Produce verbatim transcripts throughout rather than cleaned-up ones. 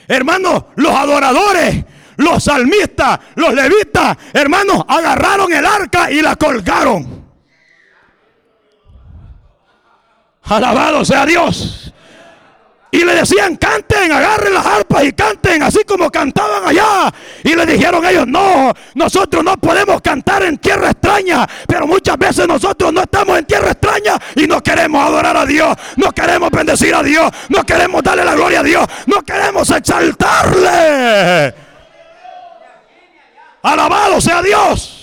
hermanos, los adoradores, los salmistas, los levitas, hermanos, agarraron el arca y la colgaron. Alabado sea Dios. Y le decían: canten, agarren las arpas y canten, así como cantaban allá. Y le dijeron ellos: no, nosotros no podemos cantar en tierra extraña. Pero muchas veces nosotros no estamos en tierra extraña y no queremos adorar a Dios, no queremos bendecir a Dios, no queremos darle la gloria a Dios, no queremos exaltarle. Alabado sea Dios.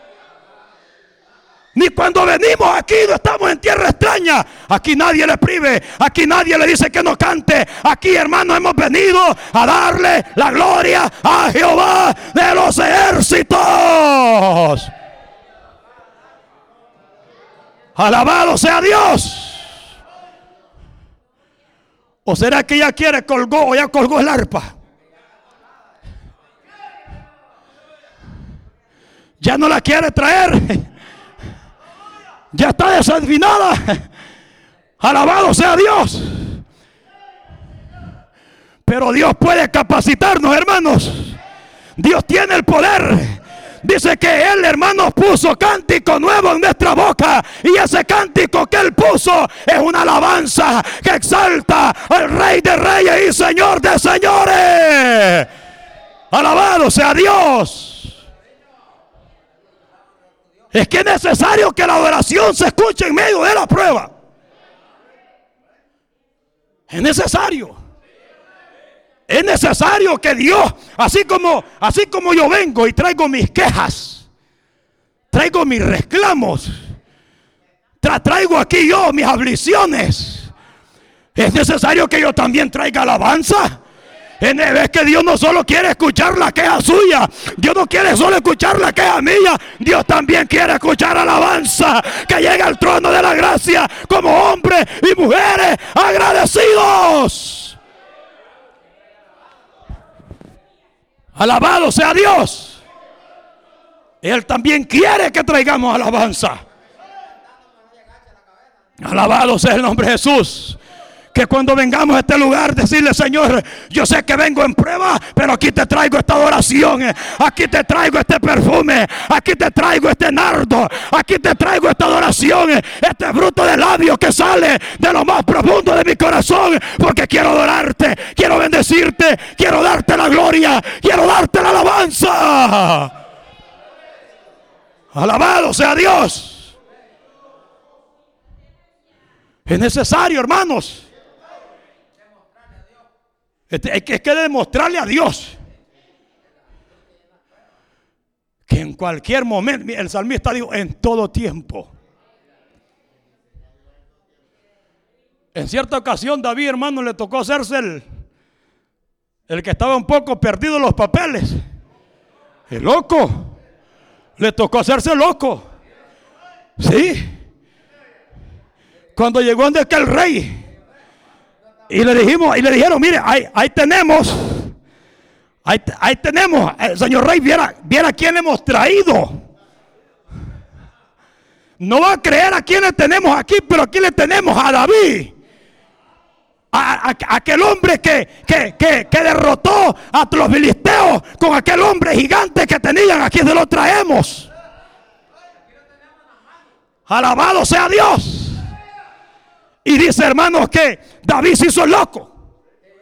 Ni cuando venimos aquí no estamos en tierra extraña. Aquí nadie le prive, aquí nadie le dice que no cante. Aquí, hermanos, hemos venido a darle la gloria a Jehová de los ejércitos. Alabado sea Dios. ¿O será que ya quiere colgó o ya colgó el arpa? Ya no la quiere traer. Ya está desafinada. Alabado sea Dios. Pero Dios puede capacitarnos, hermanos. Dios tiene el poder. Dice que Él, hermanos, puso cántico nuevo en nuestra boca. Y ese cántico que Él puso es una alabanza que exalta al Rey de Reyes y Señor de Señores. Alabado sea Dios. Es que es necesario que la adoración se escuche en medio de la prueba. Es necesario. Es necesario que Dios, así como, así como yo vengo y traigo mis quejas, traigo mis reclamos, tra, traigo aquí yo mis aflicciones, es necesario que yo también traiga alabanza. Es que Dios no solo quiere escuchar la queja suya, Dios no quiere solo escuchar la queja mía, Dios también quiere escuchar alabanza que llegue al trono de la gracia como hombres y mujeres agradecidos. Alabado sea Dios. Él también quiere que traigamos alabanza. Alabado sea el nombre de Jesús. Que cuando vengamos a este lugar decirle: Señor, yo sé que vengo en prueba, pero aquí te traigo esta adoración, aquí te traigo este perfume, aquí te traigo este nardo, aquí te traigo esta adoración, este fruto de labios que sale de lo más profundo de mi corazón, porque quiero adorarte, quiero bendecirte, quiero darte la gloria, quiero darte la alabanza. Alabado sea Dios. Es necesario, hermanos. Es que hay que demostrarle a Dios que en cualquier momento, el salmista dijo: en todo tiempo. En cierta ocasión David, hermano, le tocó hacerse el, el que estaba un poco perdido en los papeles, el loco. Le tocó hacerse loco. Sí. Cuando llegó donde aquel rey y le dijimos, y le dijeron: mire, ahí, ahí tenemos, ahí, ahí tenemos, el señor rey, viera, viera a quién hemos traído. No va a creer a quién le tenemos aquí, pero aquí le tenemos a David, a, a, a aquel hombre que, que, que, que derrotó a los filisteos con aquel hombre gigante que tenían. Aquí se lo traemos. Alabado sea Dios. Y dice, hermanos, que David se hizo loco.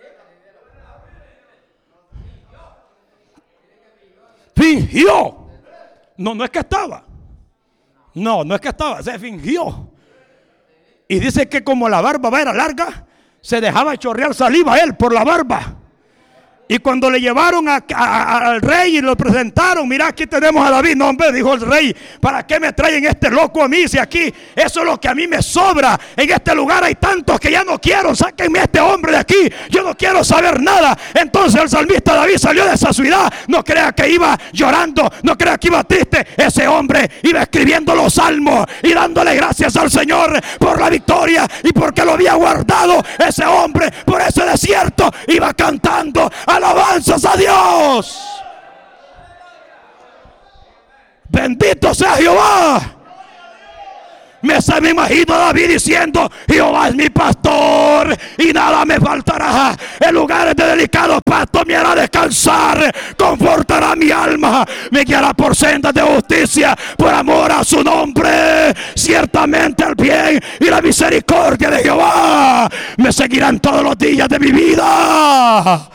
Fingió. No, no es que estaba. No, no es que estaba. Se fingió. Y dice que como la barba era larga, se dejaba chorrear saliva a él por la barba. Y cuando le llevaron a, a, al rey y lo presentaron: mira, aquí tenemos a David. No, hombre, dijo el rey, ¿para qué me traen este loco a mí? Si aquí, eso es lo que a mí me sobra. En este lugar hay tantos que ya no quiero. Sáquenme a este hombre de aquí. Yo no quiero saber nada. Entonces el salmista David salió de esa ciudad. No crea que iba llorando, no crea que iba triste. Ese hombre iba escribiendo los salmos y dándole gracias al Señor por la victoria y porque lo había guardado. Ese hombre por ese desierto iba cantando alabanzas a Dios. Bendito sea Jehová. Me, se me imagino a David diciendo: Jehová es mi pastor y nada me faltará. En lugares de delicados pastos me hará descansar. Confortará mi alma. Me guiará por sendas de justicia por amor a su nombre. Ciertamente el bien y la misericordia de Jehová me seguirán todos los días de mi vida.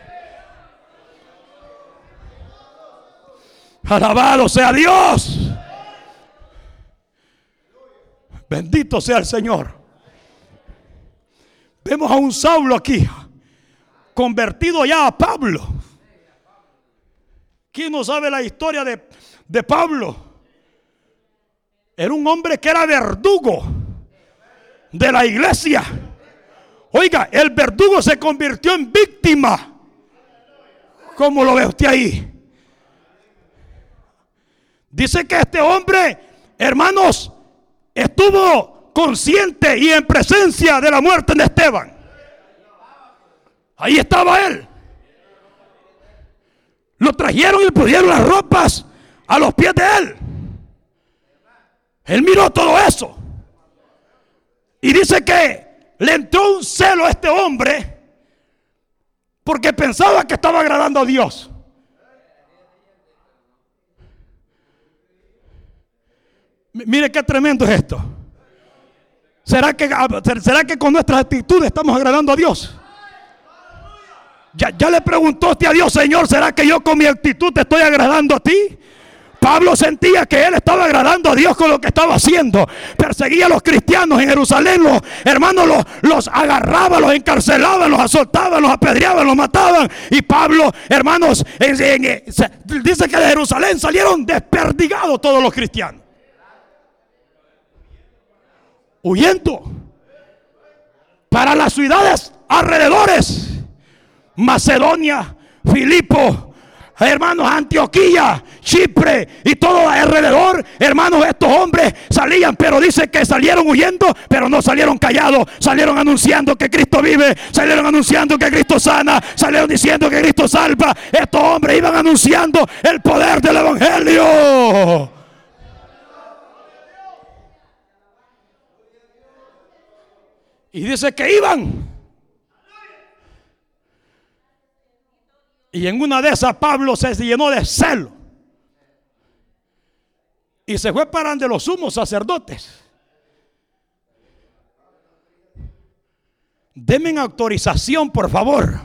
Alabado sea Dios. Bendito sea el Señor. Vemos a un Saulo aquí, convertido ya a Pablo. ¿Quién no sabe la historia de, de Pablo? Era un hombre que era verdugo de la iglesia. Oiga, el verdugo se convirtió en víctima. ¿Cómo lo ve usted ahí? Dice que este hombre, hermanos, estuvo consciente y en presencia de la muerte de Esteban. Ahí estaba él. Lo trajeron y le pusieron las ropas a los pies de él. Él miró todo eso. Y dice que le entró un celo a este hombre porque pensaba que estaba agradando a Dios. Mire qué tremendo es esto. ¿Será que, será que con nuestras actitudes estamos agradando a Dios? Ya, ya le preguntó usted a Dios: Señor, ¿será que yo con mi actitud te estoy agradando a ti? Pablo sentía que él estaba agradando a Dios con lo que estaba haciendo. Perseguía a los cristianos en Jerusalén. Los hermanos los, los agarraban, los encarcelaban, los azotaban, los apedreaban, los mataban. Y Pablo, hermanos, en, en, en, se, dice que de Jerusalén salieron desperdigados todos los cristianos, huyendo para las ciudades alrededores: Macedonia, Filipo, hermanos, Antioquía, Chipre y todo alrededor. Hermanos, estos hombres salían, pero dice que salieron huyendo, pero no salieron callados. Salieron anunciando que Cristo vive, salieron anunciando que Cristo sana, salieron diciendo que Cristo salva. Estos hombres iban anunciando el poder del evangelio. Y dice que iban. Y en una de esas Pablo se llenó de celo y se fue para ante los sumos sacerdotes. Denme autorización, por favor.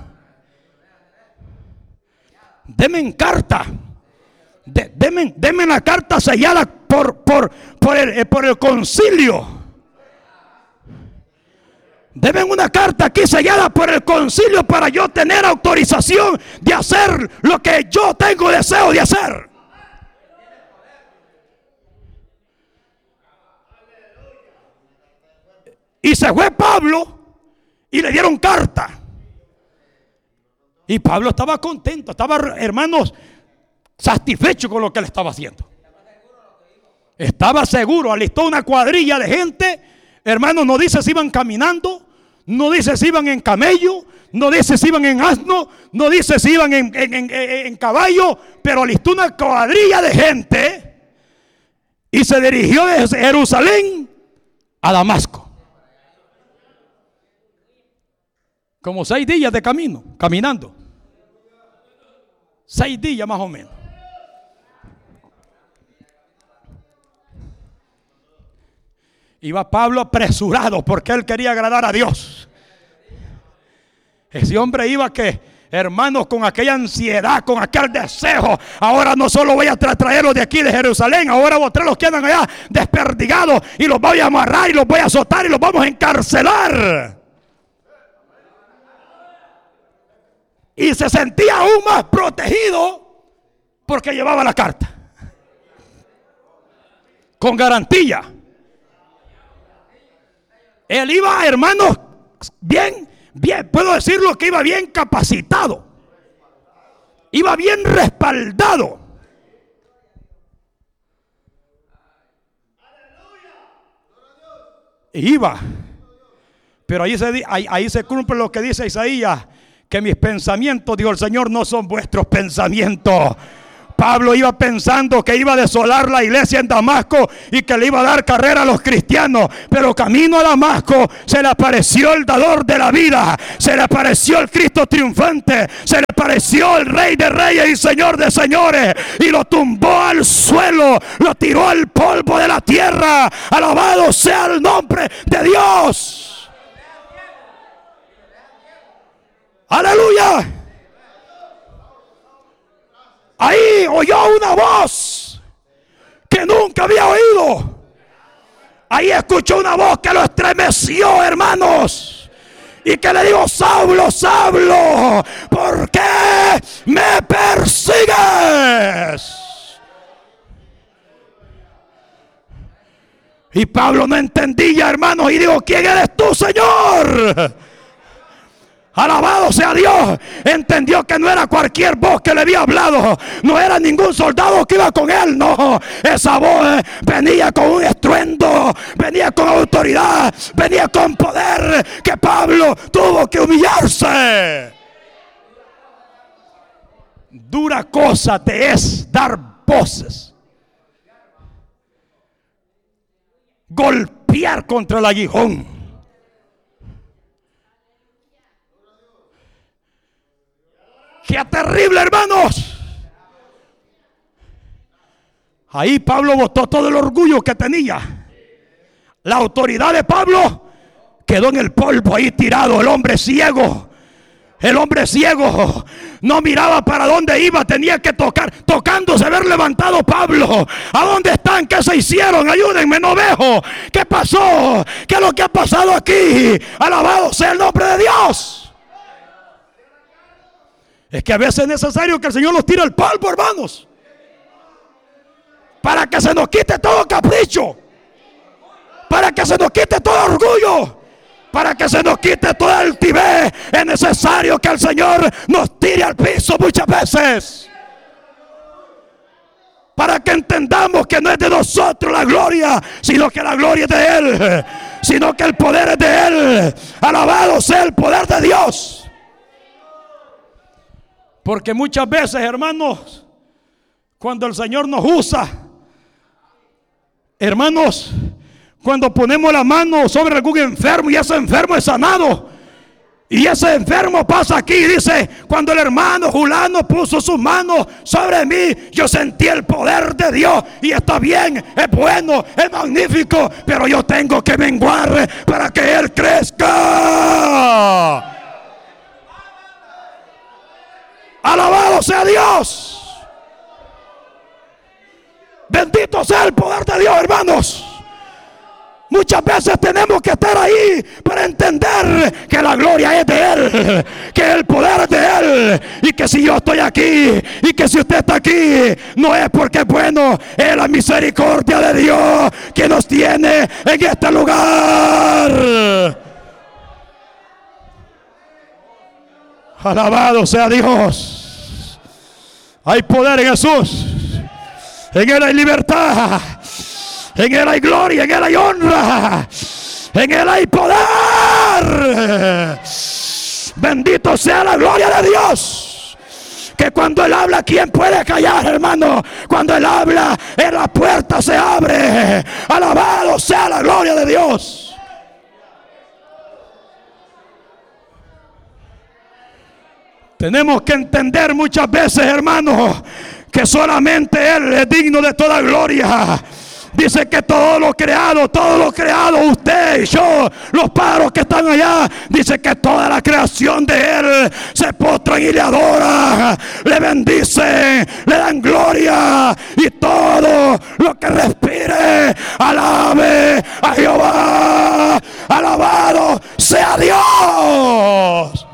Denme carta. De, denme, denme la carta sellada por, por, por, el, por el concilio. Deben una carta aquí sellada por el concilio para yo tener autorización de hacer lo que yo tengo deseo de hacer. Y se fue Pablo y le dieron carta. Y Pablo estaba contento, estaba, hermanos, satisfecho con lo que él estaba haciendo. Estaba seguro, alistó una cuadrilla de gente. Hermanos, no dice si iban caminando, no dice si iban en camello, no dice si iban en asno, no dice si iban en, en, en, en caballo, pero alistó una cuadrilla de gente y se dirigió desde Jerusalén a Damasco. Como seis días de camino, caminando. Seis días más o menos. Iba Pablo apresurado porque él quería agradar a Dios. Ese hombre iba que, hermanos, con aquella ansiedad, con aquel deseo. Ahora no solo voy a tra- traerlos de aquí de Jerusalén, ahora voy a traer los que andan allá desperdigados y los voy a amarrar y los voy a azotar y los vamos a encarcelar. Y se sentía aún más protegido porque llevaba la carta con garantía. Él iba, hermanos, bien, bien, puedo decirlo que iba bien capacitado. Iba bien respaldado. Iba. Pero ahí se, ahí, ahí se cumple lo que dice Isaías, que mis pensamientos, dijo el Señor, no son vuestros pensamientos. Pablo iba pensando que iba a desolar la iglesia en Damasco y que le iba a dar carrera a los cristianos, pero camino a Damasco se le apareció el dador de la vida, se le apareció el Cristo triunfante, se le apareció el Rey de reyes y Señor de señores, y lo tumbó al suelo, lo tiró al polvo de la tierra. Alabado sea el nombre de Dios. Aleluya. Ahí oyó una voz que nunca había oído. Ahí escuchó una voz que lo estremeció, hermanos, y que le dijo: Saulo, Saulo, ¿por qué me persigues? Y Pablo no entendía, hermanos, y dijo: ¿quién eres tú, Señor? Alabado sea Dios. Entendió que no era cualquier voz que le había hablado, no era ningún soldado que iba con él, no. Esa voz venía con un estruendo, venía con autoridad, venía con poder, que Pablo tuvo que humillarse. Dura cosa te es dar voces, golpear contra el aguijón. ¡Qué terrible, hermanos! Ahí Pablo botó todo el orgullo que tenía. La autoridad de Pablo quedó en el polvo ahí tirado. El hombre ciego, el hombre ciego no miraba para dónde iba, tenía que tocar, tocándose haber levantado Pablo. ¿A dónde están? ¿Qué se hicieron? Ayúdenme, no veo. ¿Qué pasó? ¿Qué es lo que ha pasado aquí? Alabado sea el nombre de Dios. Es que a veces es necesario que el Señor nos tire el polvo, hermanos, para que se nos quite todo capricho, para que se nos quite todo orgullo, para que se nos quite toda altivez. Es necesario que el Señor nos tire al piso muchas veces, para que entendamos que no es de nosotros la gloria, sino que la gloria es de Él, sino que el poder es de Él. Alabado sea el poder de Dios. Porque muchas veces, hermanos, cuando el Señor nos usa, hermanos, cuando ponemos la mano sobre algún enfermo y ese enfermo es sanado, y ese enfermo pasa aquí y dice: cuando el hermano Julano puso sus manos sobre mí, yo sentí el poder de Dios, y está bien, es bueno, es magnífico, pero yo tengo que menguar para que Él crezca. Alabado sea Dios. Bendito sea el poder de Dios, hermanos. Muchas veces tenemos que estar ahí para entender que la gloria es de Él, que el poder es de Él, y que si yo estoy aquí y que si usted está aquí, no es porque es bueno, es la misericordia de Dios que nos tiene en este lugar. Alabado sea Dios. Hay poder en Jesús. En Él hay libertad. En Él hay gloria. En Él hay honra. En Él hay poder. Bendito sea la gloria de Dios. Que cuando Él habla, ¿quién puede callar, hermano? Cuando Él habla, en la puerta se abre. Alabado sea la gloria de Dios. Tenemos que entender muchas veces, hermanos, que solamente Él es digno de toda gloria. Dice que todo lo creado, todo lo creado, usted y yo, los pájaros que están allá, dice que toda la creación de Él se postran y le adoran, le bendicen, le dan gloria, y todo lo que respire, alabe a Jehová. Alabado sea Dios.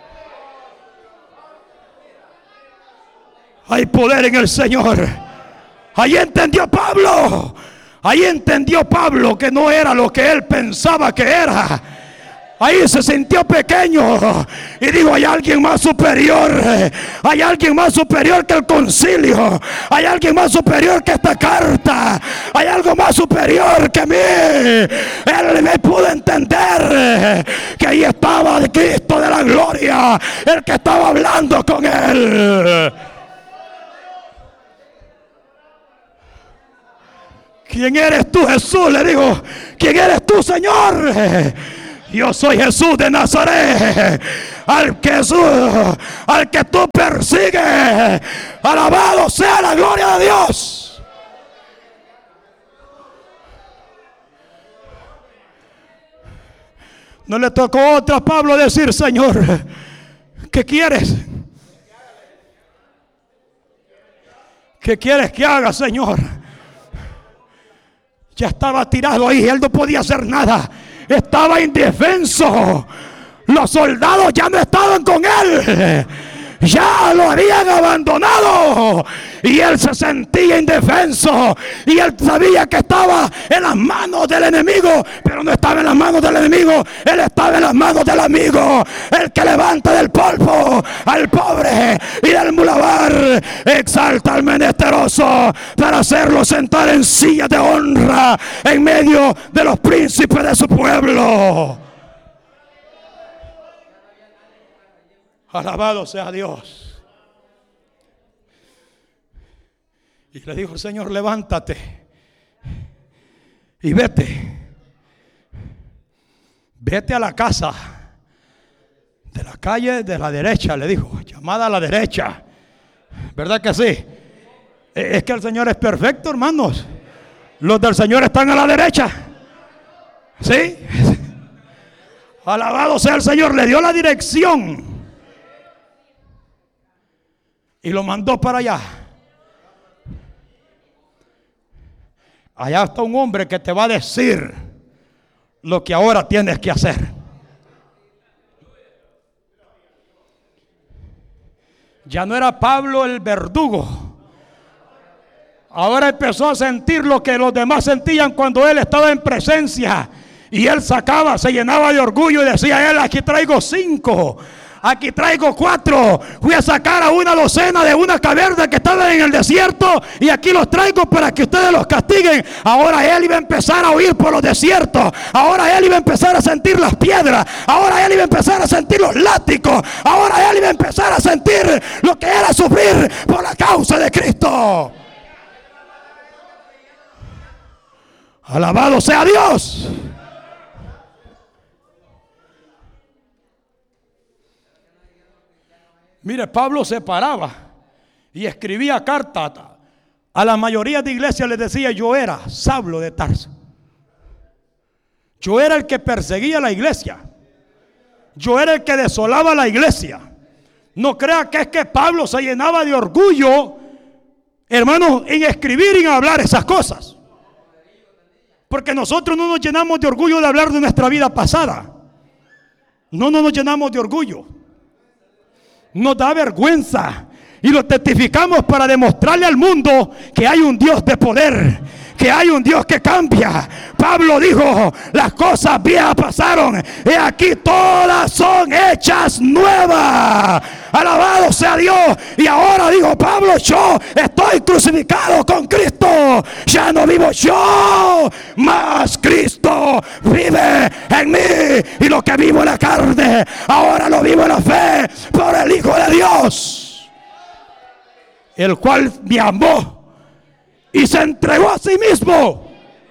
Hay poder en el Señor. Ahí entendió Pablo. Ahí entendió Pablo que no era lo que él pensaba que era. Ahí se sintió pequeño y dijo: hay alguien más superior. Hay alguien más superior que el concilio. Hay alguien más superior que esta carta. Hay algo más superior que mí. Él me pudo entender que ahí estaba el Cristo de la gloria, el que estaba hablando con él. ¿Quién eres tú, Jesús? Le digo, ¿quién eres tú, Señor? Yo soy Jesús de Nazaret, al que, al que tú persigues. Alabado sea la gloria de Dios. No le tocó otra a Pablo decir, Señor, ¿qué quieres? ¿Qué quieres que haga, Señor? Ya estaba tirado ahí, él no podía hacer nada. Estaba indefenso. Los soldados ya no estaban con él. Ya lo habían abandonado. Y él se sentía indefenso. Y él sabía que estaba en las manos del enemigo. Pero no estaba en las manos del enemigo. Él estaba en las manos del amigo. El que levanta del polvo al pobre y del muladar. Exalta al menesteroso para hacerlo sentar en silla de honra en medio de los príncipes de su pueblo. Alabado sea Dios. Y le dijo, Señor, levántate y vete. Vete a la casa de la calle de la derecha, le dijo, llamada a la derecha. ¿Verdad que sí? Es que el Señor es perfecto, hermanos. Los del Señor están a la derecha. ¿Sí? Alabado sea el Señor. Le dio la dirección y lo mandó para allá. Allá está un hombre que te va a decir lo que ahora tienes que hacer. Ya no era Pablo el verdugo. Ahora empezó a sentir lo que los demás sentían cuando él estaba en presencia. Y él sacaba, se llenaba de orgullo y decía él, aquí traigo cinco. Aquí traigo cuatro. Fui a sacar a una docena de una caverna que estaba en el desierto. Y aquí los traigo para que ustedes los castiguen. Ahora él iba a empezar a huir por los desiertos. Ahora él iba a empezar a sentir las piedras. Ahora él iba a empezar a sentir los látigos. Ahora él iba a empezar a sentir lo que era sufrir por la causa de Cristo. Alabado sea Dios. Mire, Pablo se paraba y escribía cartas. A la mayoría de iglesias les decía, yo era Saulo de Tarso. Yo era el que perseguía la iglesia. Yo era el que desolaba la iglesia. No crea que es que Pablo se llenaba de orgullo, hermanos, en escribir y en hablar esas cosas. Porque nosotros no nos llenamos de orgullo de hablar de nuestra vida pasada. No, no nos llenamos de orgullo. Nos da vergüenza y lo testificamos para demostrarle al mundo que hay un Dios de poder, que hay un Dios que cambia. Pablo dijo, las cosas viejas pasaron y aquí todas son hechas nuevas. Alabado sea Dios. Y ahora dijo Pablo, yo estoy crucificado con Cristo. Ya no vivo yo, mas Cristo vive en mí. Y lo que vivo en la carne, ahora lo vivo en la fe por el Hijo de Dios, el cual me amó y se entregó a sí mismo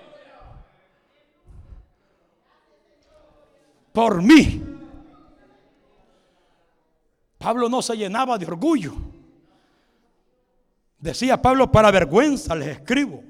por mí. Pablo no se llenaba de orgullo. Decía Pablo, para vergüenza les escribo.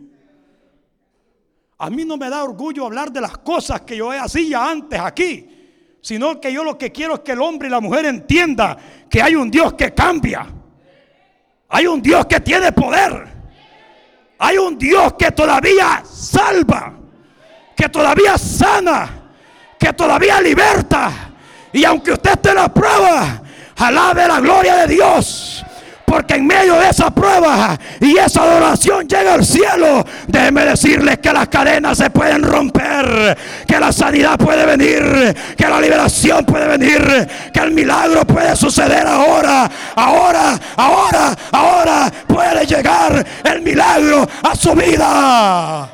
A mí no me da orgullo hablar de las cosas que yo hacía antes aquí, sino que yo lo que quiero es que el hombre y la mujer entiendan que hay un Dios que cambia. Hay un Dios que tiene poder. Hay un Dios que todavía salva, que todavía sana, que todavía liberta. Y aunque usted esté en la prueba, alabe la gloria de Dios, porque en medio de esa prueba y esa adoración llega al cielo. Déjeme decirles que las cadenas se pueden romper, que la sanidad puede venir, que la liberación puede venir, que el milagro puede suceder ahora, ahora, ahora, ahora puede llegar el milagro a su vida.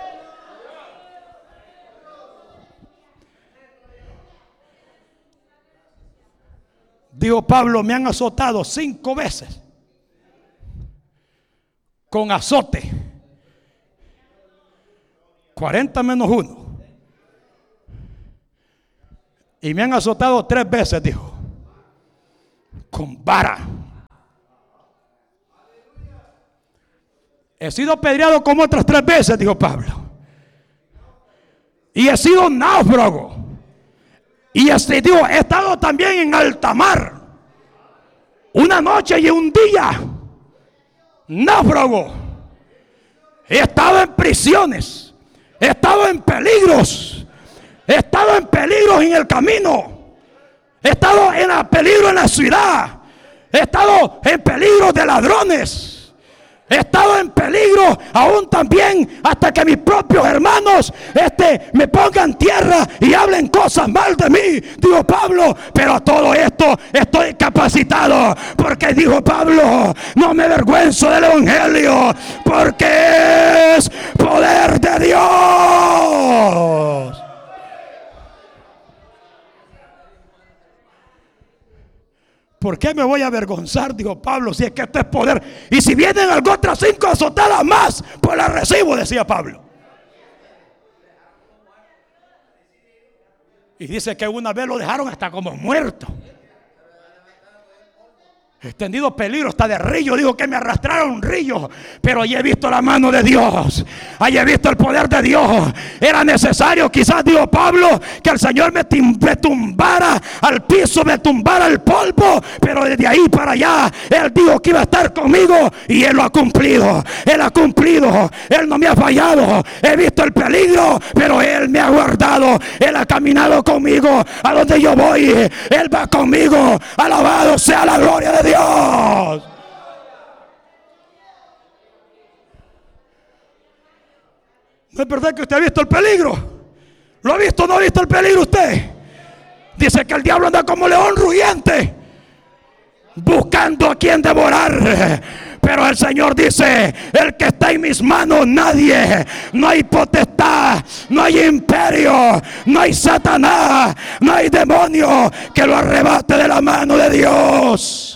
Dijo Pablo, me han azotado cinco veces con azote. cuarenta menos uno. Y me han azotado tres veces, dijo, con vara. He sido apedreado como otras tres veces, dijo Pablo. Y he sido náufrago. Y este, digo, he estado también en alta mar. Una noche y un día. Náufrago. He estado en prisiones. He estado en peligros. He estado en peligros en el camino. He estado en peligro en la ciudad. He estado en peligro de ladrones. He estado en peligro aún también hasta que mis propios hermanos este, me pongan tierra y hablen cosas mal de mí, dijo Pablo. Pero a todo esto estoy capacitado, porque dijo Pablo, no me avergüenzo del evangelio, porque es poder de Dios. ¿Por qué me voy a avergonzar? Dijo Pablo, si es que esto es poder. Y si vienen algo otras cinco azotadas más, pues las recibo, decía Pablo. Y dice que una vez lo dejaron hasta como muerto. Extendido peligro hasta de río. Dijo que me arrastraron un río. Pero allí he visto la mano de Dios. Allí he visto el poder de Dios. Era necesario, quizás, dijo Pablo, que el Señor me, me tumbara al piso, me tumbara al polvo. Pero desde ahí para allá, Él dijo que iba a estar conmigo. Y Él lo ha cumplido. Él ha cumplido. Él no me ha fallado. He visto el peligro, pero Él me ha guardado. Él ha caminado conmigo a donde yo voy. Él va conmigo. Alabado sea la gloria de Dios. Dios. No es verdad que usted ha visto el peligro. ¿Lo ha visto o no ha visto el peligro usted? Dice que el diablo anda como león rugiente, buscando a quien devorar. Pero el Señor dice, el que está en mis manos, nadie, no hay potestad, no hay imperio, no hay Satanás, no hay demonio que lo arrebate de la mano de Dios.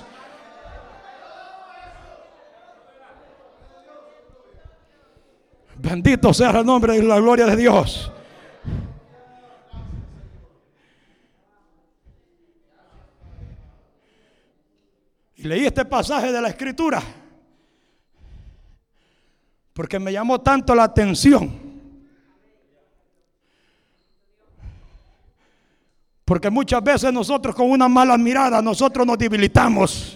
Bendito sea el nombre y la gloria de Dios. Y leí este pasaje de la Escritura porque me llamó tanto la atención. Porque muchas veces nosotros con una mala mirada nosotros nos debilitamos.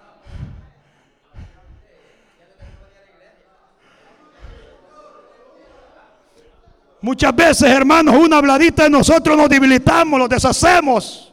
Muchas veces, hermanos, una habladita de nosotros nos debilitamos, los deshacemos.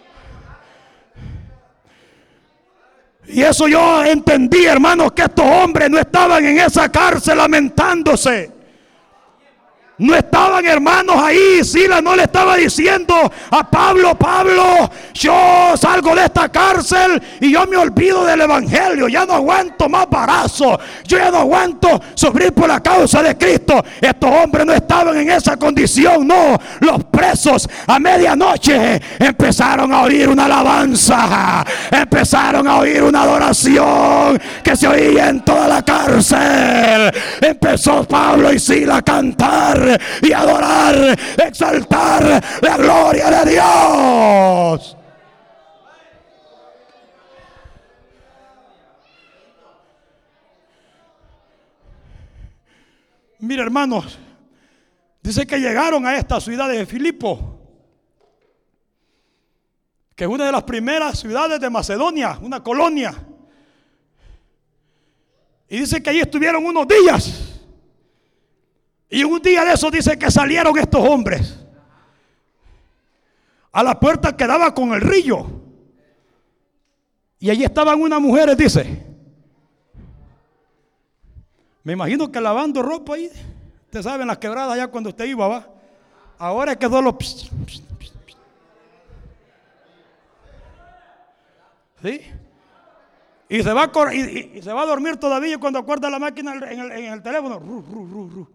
Y eso yo entendí, hermanos, que estos hombres no estaban en esa cárcel lamentándose. No estaban, hermanos, ahí. Silas no le estaba diciendo a Pablo, Pablo, yo salgo de esta cárcel y yo me olvido del evangelio. Ya no aguanto más barazo. Yo ya no aguanto sufrir por la causa de Cristo. Estos hombres no estaban en esa condición. No, los presos a medianoche empezaron a oír una alabanza. Empezaron a oír una adoración que se oía en toda la cárcel. Empezó Pablo y Silas a cantar y adorar, exaltar la gloria de Dios. Mira, hermanos, dice que llegaron a esta ciudad de Filipo, que es una de las primeras ciudades de Macedonia, una colonia. Y dice que allí estuvieron unos días. Y un día de esos dice que salieron estos hombres a la puerta que daba con el río. Y allí estaban unas mujeres, dice. Me imagino que lavando ropa ahí. Usted sabe, en las quebradas allá cuando usted iba, va. Ahora quedó lo... ¿Sí? Y se va a, cor... y, y, y se va a dormir todavía cuando acuerda la máquina en el, en el teléfono. Ru, ru, ru, ru.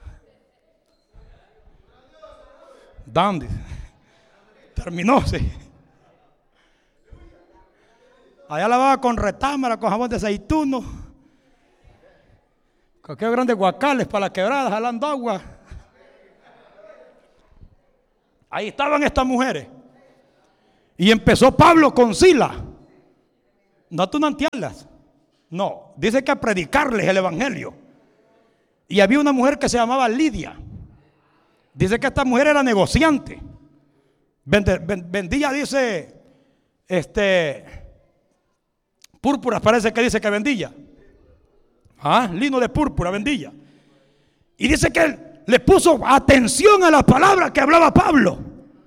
Dandy. Terminó, sí. Allá lavaba con retámara, con jabón de aceituno, con aquellos grandes guacales para las quebradas, jalando agua. Ahí estaban estas mujeres. Y empezó Pablo con Sila. No a tunantearlas. No, dice que a predicarles el evangelio. Y había una mujer que se llamaba Lidia. Dice que esta mujer era negociante. Vendía, dice, este, púrpuras, parece que dice que vendía. Ah, lino de púrpura, vendía. Y dice que él le puso atención a las palabras que hablaba Pablo.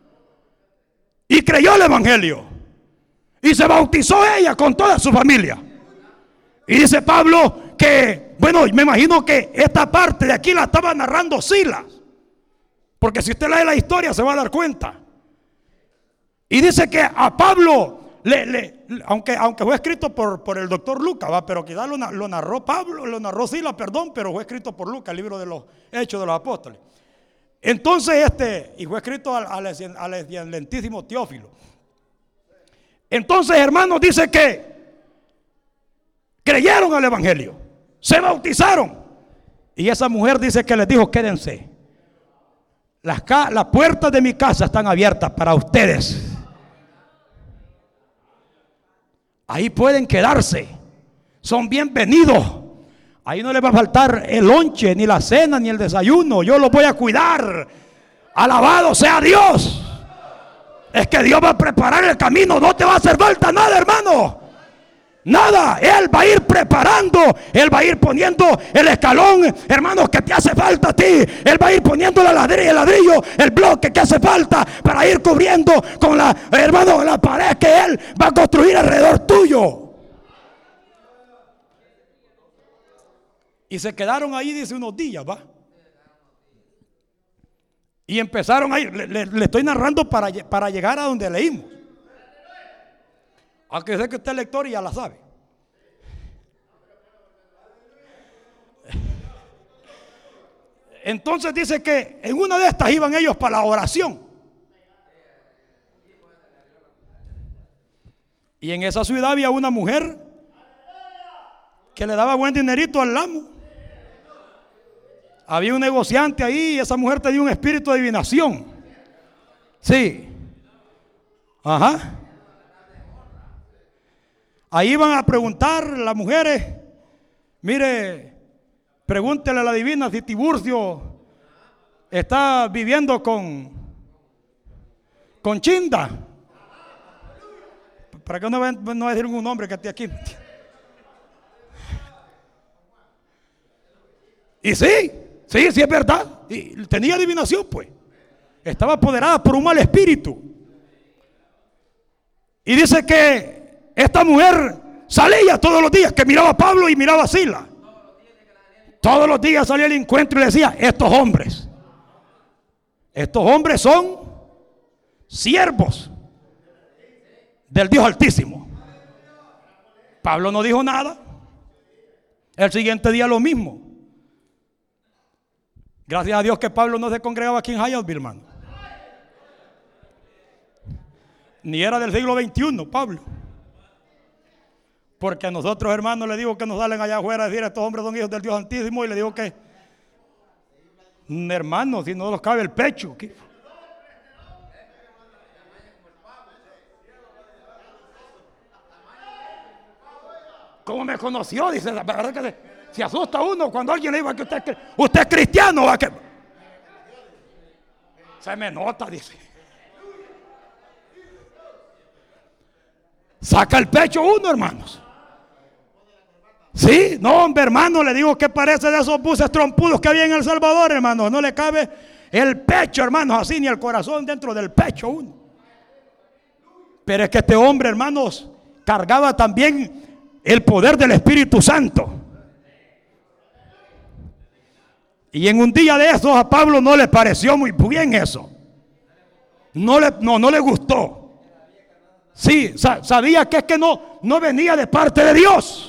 Y creyó el evangelio. Y se bautizó ella con toda su familia. Y dice Pablo que, bueno, me imagino que esta parte de aquí la estaba narrando Silas. Porque si usted lee la historia se va a dar cuenta. Y dice que a Pablo, le, le, aunque, aunque fue escrito por, por el doctor Lucas, ¿va? Pero quizás lo, lo narró Pablo, lo narró Silas, perdón, pero fue escrito por Lucas, el libro de los Hechos de los Apóstoles. Entonces este, y fue escrito al, al, al excelentísimo Teófilo. Entonces, hermanos, dice que creyeron al evangelio, se bautizaron. Y esa mujer dice que les dijo: quédense. Las, las puertas de mi casa están abiertas para ustedes. Ahí pueden quedarse. Son bienvenidos. Ahí no les va a faltar el lonche, ni la cena, ni el desayuno. Yo los voy a cuidar. Alabado sea Dios. Es que Dios va a preparar el camino. No te va a hacer falta nada, hermano. Nada. Él va a ir preparando. Él va a ir poniendo el escalón, hermanos, que te hace falta a ti. Él va a ir poniendo la ladrillo, el ladrillo, el bloque que hace falta para ir cubriendo con la, hermano, la pared que Él va a construir alrededor tuyo. Y se quedaron ahí, dice, unos días, ¿va? Y empezaron ahí. Le, le, le estoy narrando para, para llegar a donde leímos. Aunque sé que usted es lector y ya la sabe. Entonces dice que en una de estas iban ellos para la oración. Y en esa ciudad había una mujer que le daba buen dinerito al amo. Había un negociante ahí y esa mujer tenía un espíritu de adivinación. Sí. Ajá. Ahí iban a preguntar las mujeres: mire, pregúntele a la divina si Tiburcio está viviendo con con Chinda. ¿Para qué no va, no va a decir un nombre que esté aquí? Y sí, sí, sí es verdad. Y tenía adivinación, pues. Estaba apoderada por un mal espíritu. Y dice que esta mujer salía todos los días, que miraba a Pablo y miraba a Silas. Todos los días salía al encuentro y le decía: estos hombres, estos hombres son siervos del Dios Altísimo. Pablo no dijo nada. El siguiente día lo mismo. Gracias a Dios que Pablo no se congregaba aquí en Hyattsville, hermano. Ni era del siglo veintiuno, Pablo. Porque a nosotros, hermanos, le digo que nos salen allá afuera a decir: estos hombres son hijos del Dios Altísimo. Y le digo que, hermanos, si no nos cabe el pecho. ¿Qué? ¿Cómo me conoció? Dice, la verdad que se, se asusta uno cuando alguien le dice que usted, usted es cristiano. ¿A que? Se me nota, dice. Saca el pecho uno, hermanos. Sí, no, hombre, hermano, le digo que parece de esos buses trompudos que había en El Salvador, hermano. No le cabe el pecho, hermanos, así, ni el corazón dentro del pecho uno. Pero es que este hombre, hermanos, cargaba también el poder del Espíritu Santo. Y en un día de esos a Pablo no le pareció muy bien eso. No le, no, no le gustó. Sí, sabía que es que no, no venía de parte de Dios.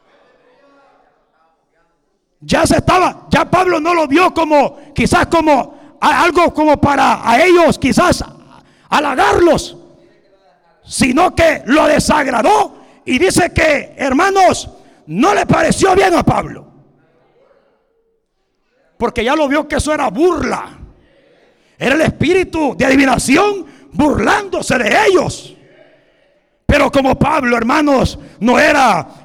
Ya se estaba, ya Pablo no lo vio como, quizás como algo como para a ellos, quizás halagarlos, sino que lo desagradó. Y dice que, hermanos, no le pareció bien a Pablo, porque ya lo vio que eso era burla. Era el espíritu de adivinación burlándose de ellos. Pero como Pablo, hermanos, no era